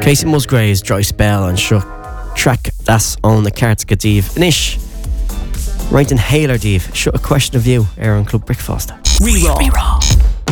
Casey Musgraves, Joy Spell and Shook track that's on the cards go Dave Anish right in Haler Dave show a question of you Aaron Club Breakfast Re-raw